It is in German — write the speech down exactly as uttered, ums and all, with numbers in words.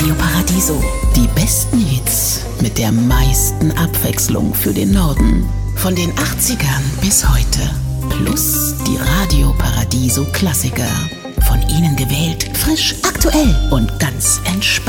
Radio Paradiso. Die besten Hits mit der meisten Abwechslung für den Norden. Von den achtzigern bis heute. Plus die Radio Paradiso Klassiker. Von Ihnen gewählt, frisch, aktuell und ganz entspannt.